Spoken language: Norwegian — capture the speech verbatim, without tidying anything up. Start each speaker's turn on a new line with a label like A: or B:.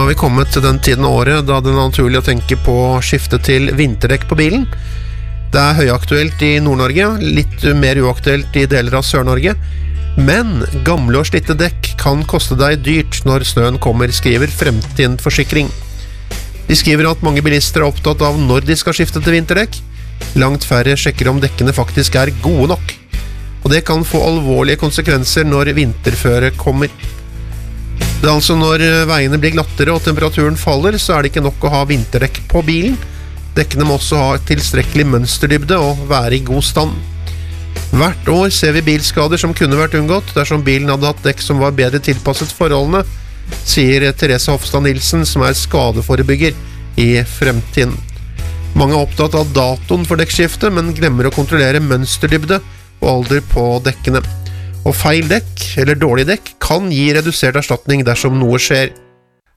A: Nå har vi kommet til den tiden av året da det er naturlig å tenke på å skifte til vinterdekk på bilen. Det er høyaktuelt i Nord-Norge, litt mer uaktuelt i deler av Sør-Norge. Men gamle og slitte dekk kan koste deg dyrt når snøen kommer, skriver Fremtind Forsikring. De skriver at mange bilister er opptatt av når de skal skifte til vinterdekk. Langt færre sjekker om dekkene faktisk er gode nok. Og det kan få alvorlige konsekvenser når vinterføre kommer. Det er altså når veiene blir glattere og temperaturen faller, så er det ikke nok å ha vinterdekk på bilen. Dekkene må også ha tilstrekkelig mønsterdybde og være i god stand. Hvert år ser vi bilskader som kunne vært unngått dersom bilen hadde hatt dekk som var bedre tilpasset forholdene, sier Therese Hofstad Nilsen, som er skadeforebygger i Fremtind. Mange er opptatt av datoen for dekkskifte, men glemmer å kontrollere mønsterdybde og alder på dekkene. Og feil dekk, eller dårlig dekk, kan gi redusert erstatning dersom noe skjer.